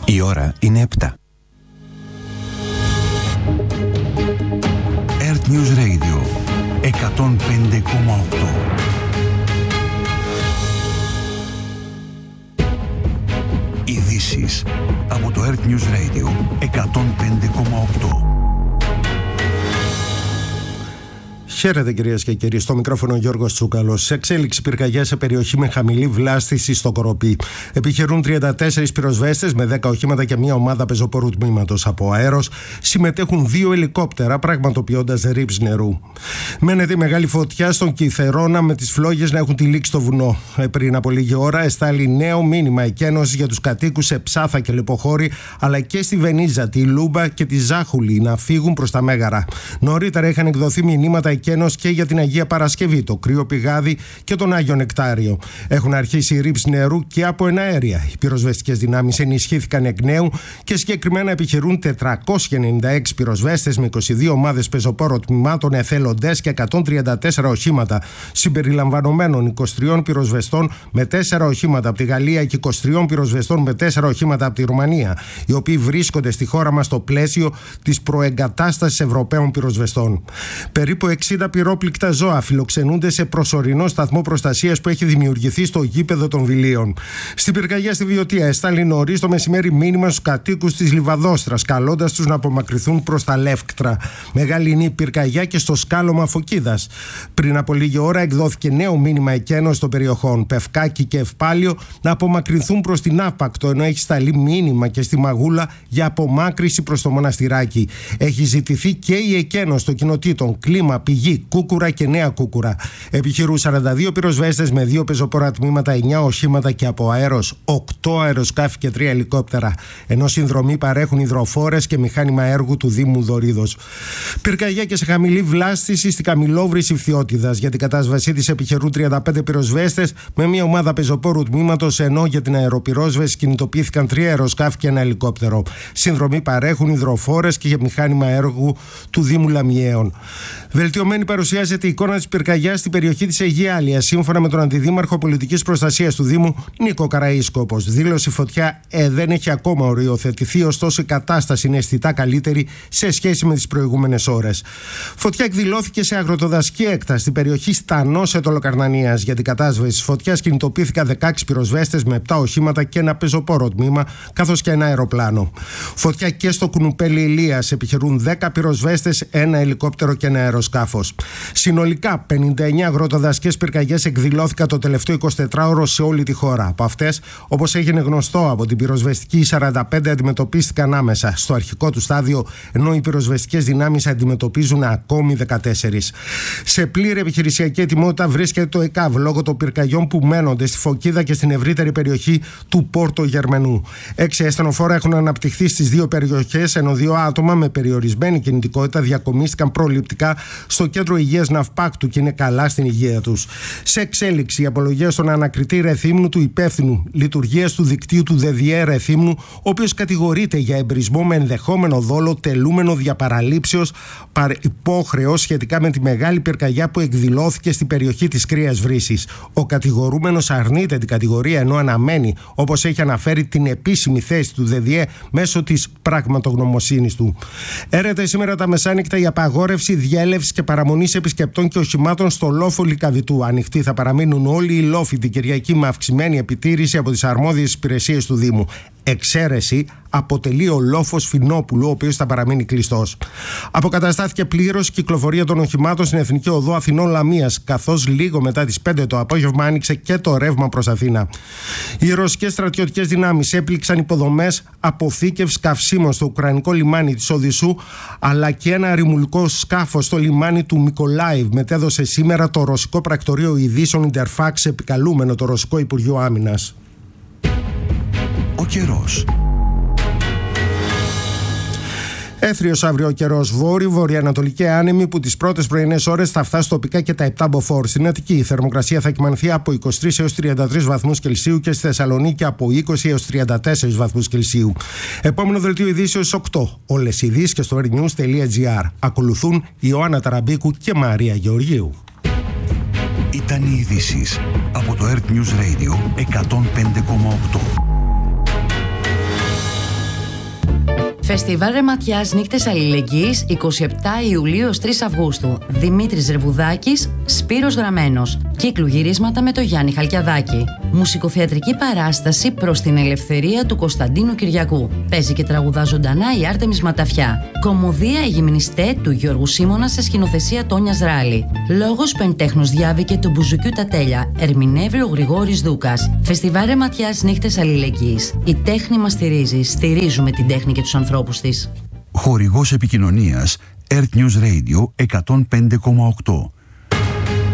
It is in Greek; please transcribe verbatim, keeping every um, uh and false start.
Η ώρα είναι επτά. Earth News Radio εκατόν πέντε κόμμα οκτώ. Ειδήσεις από το Earth News Radio εκατόν πέντε κόμμα οκτώ. Χαίρετε κυρίες και κύριοι, στο μικρόφωνο Γιώργος Τσούκαλος. Σε εξέλιξη πυρκαγιά σε περιοχή με χαμηλή βλάστηση στο Κοροπή. Επιχειρούν τριάντα τέσσερις πυροσβέστες με δέκα οχήματα και μια ομάδα πεζοπόρου τμήματος από αέρος. Συμμετέχουν δύο ελικόπτερα, πραγματοποιώντας ρήψη νερού. Μένεται η μεγάλη φωτιά στον Κιθερώνα με τις φλόγες να έχουν τυλίξει στο βουνό. Ε, πριν από λίγη ώρα εστάλει νέο μήνυμα εκένωσης για τους κατοίκους σε Ψάθα και Λεποχώρη, αλλά και στη Βενίζα, τη Λούμπα και τη Ζάχουλη να φύγουν προς τα Μέγαρα. Νωρίτερα είχαν εκδοθεί μηνύματα εκένωσης και για την Αγία Παρασκευή, το Κρύο Πηγάδι και τον Άγιο Νεκτάριο. Έχουν αρχίσει ρήψη νερού και από εναέρια. Οι πυροσβεστικές δυνάμεις ενισχύθηκαν εκ νέου και συγκεκριμένα επιχειρούν τετρακόσιοι ενενήντα έξι πυροσβέστες με είκοσι δύο ομάδες πεζοπόρων τμήματων, εθελοντές και εκατόν τριάντα τέσσερα οχήματα, συμπεριλαμβανομένων είκοσι τριών πυροσβεστών με τέσσερα οχήματα από τη Γαλλία και είκοσι τριών πυροσβεστών με τέσσερα οχήματα από τη Ρουμανία, οι οποίοι βρίσκονται στη χώρα μας στο πλαίσιο της προεγκατάστασης Ευρωπαίων πυροσβεστών. Περίπου εξήντα πυρόπληκτα ζώα φιλοξενούνται σε προσωρινό σταθμό προστασίας που έχει δημιουργηθεί στο γήπεδο των Βιλίων. Στην πυρκαγιά στη Βιωτία εστάλει νωρίς το μεσημέρι μήνυμα στους κατοίκους της Λιβαδόστρας, καλώντας τους να απομακρυνθούν προς τα Λεύκτρα. Μεγάλη είναι η πυρκαγιά και στο σκάλωμα Φωκίδας. Πριν από λίγη ώρα εκδόθηκε νέο μήνυμα εκένωσης των περιοχών Πευκάκη και Ευπάλιο να απομακρυνθούν προς την Άπακτο, ενώ έχει σταλεί μήνυμα και στη Μαγούλα για απομάκρυνση προς το Μοναστηράκι. Έχει ζητηθεί και η εκένωση των κοινοτήτων Κλίμα, Πηγή, Κούκουρα και Νέα Κούκουρα. Επιχειρούν σαράντα δύο πυροσβέστες με δύο πεζοπόρα τμήματα, εννιά οχήματα και από αέρος, οκτώ αεροσκάφη και τρία ελικόπτερα. Ενώ συνδρομή παρέχουν υδροφόρες και μηχάνημα έργου του Δήμου Δωρίδος. Πυρκαγιά και σε χαμηλή βλάστηση στη Καμιλόβρηση Φθιώτιδας. Για την κατάσβασή της επιχειρούν τριάντα πέντε πυροσβέστες με μια ομάδα πεζοπόρου τμήματος, ενώ για την αεροπυρόσβεση κινητοποιήθηκαν τρία αεροσκάφη και ένα ελικόπτερο. Συνδρομή παρέχουν υδροφόρες και μηχάνημα έργου του Δήμου Λαμιαίων. Βελτιωμένη παρουσιάζεται η εικόνα της πυρκαγιάς στην περιοχή της Αιγιάλειας, σύμφωνα με τον Αντιδήμαρχο Πολιτικής Προστασίας του Δήμου, Νίκο Καραΐσκοπος. Δήλωσε η φωτιά ε, δεν έχει ακόμα οριοθετηθεί, ωστόσο η κατάσταση είναι αισθητά καλύτερη σε σχέση με τις προηγούμενες ώρες. Φωτιά εκδηλώθηκε σε αγροτοδασική έκταση στην περιοχή Στανός Ετωλοκαρνανίας. Για την κατάσβεση της φωτιάς κινητοποιήθηκαν δεκαέξι πυροσβέστες με επτά οχήματα και ένα πεζοπόρο τμήμα, καθώς και ένα αεροπλάνο. Φωτιά και στο Κουνουπέλι Ηλίας, επιχειρούν δέκα πυροσβέστες, ένα ελικόπτερο και ένα αεροσκάφος. Συνολικά πενήντα εννιά αγροτοδασικές πυρκαγιές εκδηλώθηκαν το τελευταίο εικοσιτετράωρο σε όλη τη χώρα. Από αυτές, όπως έγινε γνωστό από την πυροσβεστική, σαράντα πέντε αντιμετωπίστηκαν άμεσα στο αρχικό του στάδιο, ενώ οι πυροσβεστικές δυνάμεις αντιμετωπίζουν ακόμη δεκατέσσερις. Σε πλήρη επιχειρησιακή ετοιμότητα βρίσκεται το ΕΚΑΒ λόγω των πυρκαγιών που μένονται στη Φωκίδα και στην ευρύτερη περιοχή του Πόρτο Γερμενού. Έξι ασθενοφόρα έχουν αναπτυχθεί στις δύο περιοχές, ενώ δύο άτομα με περιορισμένη κινητικότητα διακομίστηκαν προληπτικά στο κέντρο υγείας Ναυπάκτου και είναι καλά στην υγεία τους. Σε εξέλιξη η απολογία στον ανακριτή Ρεθύμνου του υπεύθυνου λειτουργίας του δικτύου του ΔΕΔΙΕ Ρεθύμνου, ο οποίος κατηγορείται για εμπρισμό με ενδεχόμενο δόλο τελούμενο διαπαραλήψεως υπόχρεως σχετικά με τη μεγάλη πυρκαγιά που εκδηλώθηκε στην περιοχή της Κρύας Βρύσης. Ο κατηγορούμενος αρνείται την κατηγορία, ενώ αναμένει, όπως έχει αναφέρει, την επίσημη θέση του ΔΕΔΙΕ μέσω της πραγματογνωμοσύνης του. Έρεται σήμερα τα μεσάνυχτα η απαγόρευση διέλευσης και παραμονής επισκεπτών και οχημάτων στο λόφο Λυκαβητού. Ανοιχτοί θα παραμείνουν όλοι οι λόφοι την Κυριακή με αυξημένη επιτήρηση από τις αρμόδιες υπηρεσίες του Δήμου. Εξαίρεση αποτελεί ο λόφος Φινόπουλου, ο οποίος θα παραμείνει κλειστός. Αποκαταστάθηκε πλήρως η κυκλοφορία των οχημάτων στην Εθνική Οδό Αθηνών Λαμίας, καθώς λίγο μετά τις πέντε το απόγευμα άνοιξε και το ρεύμα προς Αθήνα. Οι ρωσικές στρατιωτικές δυνάμεις έπληξαν υποδομές αποθήκευσης καυσίμων στο ουκρανικό λιμάνι της Οδυσσού, αλλά και ένα ρημουλικό σκάφος στο λιμάνι του Μικολάιβ, μετέδωσε σήμερα το ρωσικό πρακτορείο ειδήσεων Ιντερφάξ, επικαλούμενο το ρωσικό Υπουργείο Άμυνας. Ο καιρός. Έθριος αύριο ο καιρός, βόρειο, βορειοανατολική άνεμη που τις πρώτες πρωινές ώρες θα φτάσει τοπικά και τα επτά μποφόρ. Στην Αττική η θερμοκρασία θα κυμανθεί από είκοσι τρεις έως τριάντα τρεις βαθμούς Κελσίου και στη Θεσσαλονίκη από είκοσι έως τριάντα τέσσερις βαθμούς Κελσίου. Επόμενο δελτίο ειδήσεως οκτώ. Όλες οι ειδήσεις και στο airnews τελεία gr. Ακολουθούν Ιωάννα Ταραμπίκου και Μαρία Γεωργίου. Ήταν οι ειδήσεις από το Earth News Radio εκατόν πέντε κόμμα οκτώ. Φεστιβάλ Ρεματιάς Νύχτες Αλληλεγγύης εικοστή εβδόμη Ιουλίου έως τρεις Αυγούστου. Δημήτρης Ρεβουδάκης, Σπύρος Γραμμένος. Κύκλου γυρίσματα με το Γιάννη Χαλκιαδάκη. Μουσικοθεατρική παράσταση προς την ελευθερία του Κωνσταντίνου Κυριακού. Παίζει και τραγουδά ζωντανά η Άρτεμις Ματαφιά. Κομμωδία «Η Γυμνιστέ» του Γιώργου Σίμωνα σε σκηνοθεσία Τόνιας Ράλη. Λόγος Πεντέχνος Διάβηκε του Μπουζουκιού τα τέλεια. Ερμηνεύει ο Γρηγόρης Δούκας. Φεστιβάλ Ρεματιάς Νύχτες Αλληλεγγύης. Η τέχνη μας στηρίζει. Στηρίζουμε την τέχνη και τους ανθρώπους της. Χορηγός επικοινωνίας Earth News Radio εκατόν πέντε κόμμα οκτώ.